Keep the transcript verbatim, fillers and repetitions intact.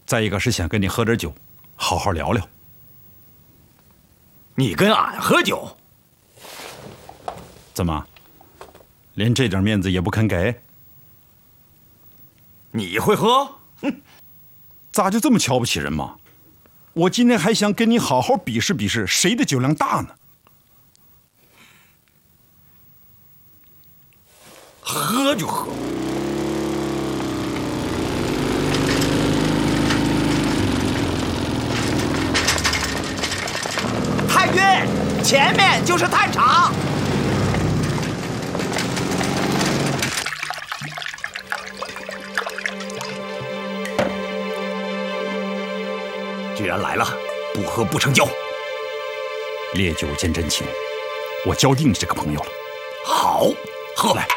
再一个是想跟你喝点酒，好好聊聊。 你跟俺喝酒？ 怎么，连这点面子也不肯给？ 你会喝？ 哼，咋就这么瞧不起人嘛？我今天还想跟你好好比试比试，谁的酒量大呢？ 喝就喝。太君，前面就是探场。既然来了，不喝不成交。 烈酒见真情，我交定你这个朋友了。 好，喝来。